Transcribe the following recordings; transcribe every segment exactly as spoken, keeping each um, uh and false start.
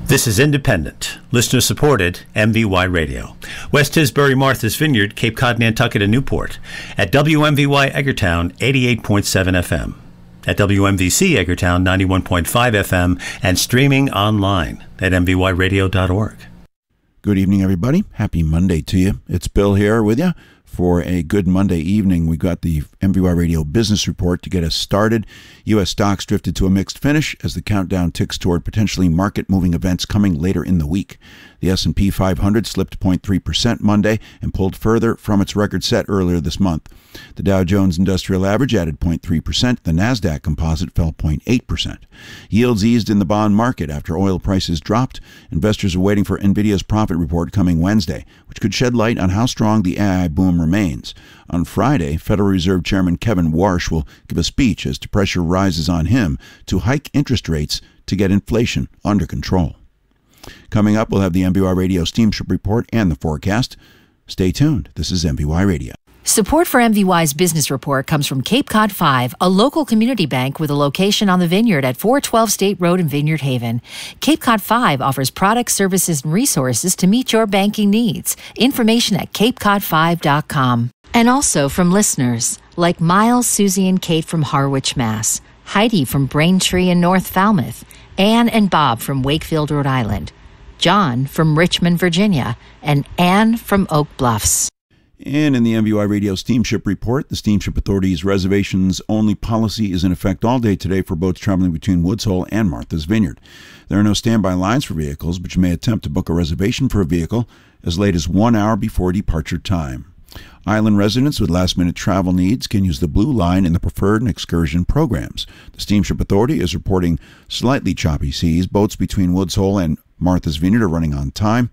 This is independent, listener-supported M V Y Radio. West Tisbury, Martha's Vineyard, Cape Cod, Nantucket, and Newport. At W M V Y Edgartown, eighty-eight point seven F M. At W M V C Edgartown, ninety-one point five F M. And streaming online at m v y radio dot org. Good evening, everybody. Happy Monday to you. It's Bill here with you for a good Monday evening. We got the M V Y Radio Business Report to get us started. U S stocks drifted to a mixed finish as the countdown ticks toward potentially market-moving events coming later in the week. The S and P five hundred slipped zero point three percent Monday and pulled further from its record set earlier this month. The Dow Jones Industrial Average added zero point three percent. The Nasdaq Composite fell zero point eight percent. Yields eased in the bond market after oil prices dropped. Investors are waiting for NVIDIA's profit report coming Wednesday, which could shed light on how strong the A I boom remains. On Friday, Federal Reserve Chairman Kevin Warsh will give a speech as pressure rises on him to hike interest rates to get inflation under control. Coming up, we'll have the M V Y Radio Steamship Report and the forecast. Stay tuned. This is M V Y Radio. Support for M V Y's Business Report comes from Cape Cod five, a local community bank with a location on the Vineyard at four twelve State Road in Vineyard Haven. Cape Cod five offers products, services, and resources to meet your banking needs. Information at cape cod five dot com. And also from listeners like Miles, Susie, and Kate from Harwich, Mass., Heidi from Braintree in North Falmouth, Anne and Bob from Wakefield, Rhode Island, John from Richmond, Virginia, and Anne from Oak Bluffs. And in the M V Y Radio Steamship Report, the Steamship Authority's reservations-only policy is in effect all day today for boats traveling between Woods Hole and Martha's Vineyard. There are no standby lines for vehicles, but you may attempt to book a reservation for a vehicle as late as one hour before departure time. Island residents with last-minute travel needs can use the Blue Line in the Preferred and Excursion programs. The Steamship Authority is reporting slightly choppy seas. Boats between Woods Hole and Martha's Vineyard are running on time.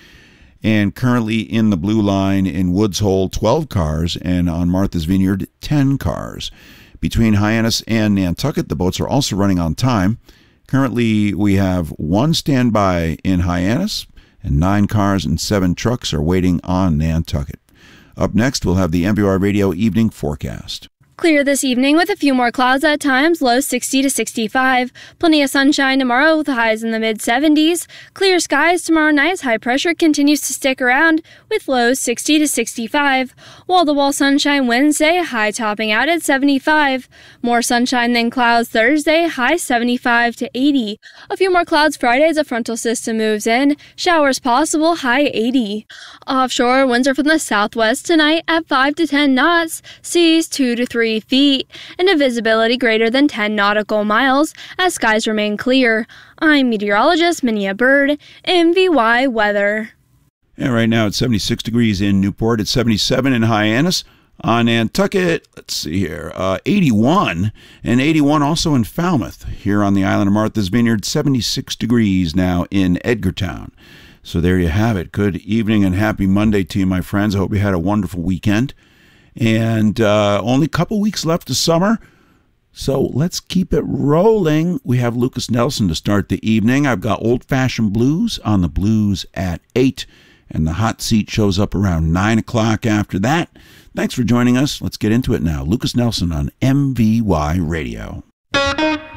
And currently in the Blue Line in Woods Hole, twelve cars, and on Martha's Vineyard, ten cars. Between Hyannis and Nantucket, the boats are also running on time. Currently, we have one standby in Hyannis, and nine cars and seven trucks are waiting on Nantucket. Up next, we'll have the M V Y Radio Evening Forecast. Clear this evening with a few more clouds at times, low sixty to sixty-five. Plenty of sunshine tomorrow with highs in the mid seventies. Clear skies tomorrow night as high pressure continues to stick around with lows sixty to sixty-five. Wall-to-wall sunshine Wednesday, high topping out at seventy-five. More sunshine than clouds Thursday, high seventy-five to eighty. A few more clouds Friday as a frontal system moves in. Showers possible, high eighty. Offshore, winds are from the southwest tonight at five to ten knots. Seas two to three feet, and a visibility greater than ten nautical miles as skies remain clear. I'm meteorologist Minia Bird, M V Y Weather. And right now it's seventy-six degrees in Newport. It's seventy-seven in Hyannis. On Nantucket, let's see here, uh, eighty-one, and eighty-one also in Falmouth. Here on the island of Martha's Vineyard, seventy-six degrees now in Edgartown. So there you have it. Good evening and happy Monday to you, my friends. I hope you had a wonderful weekend. And uh, only a couple weeks left of summer, so let's keep it rolling. We have Lucas Nelson to start the evening. I've got Old Fashioned Blues on the Blues at eight, and the hot seat shows up around nine o'clock after that. Thanks for joining us. Let's get into it now. Lucas Nelson on M V Y Radio.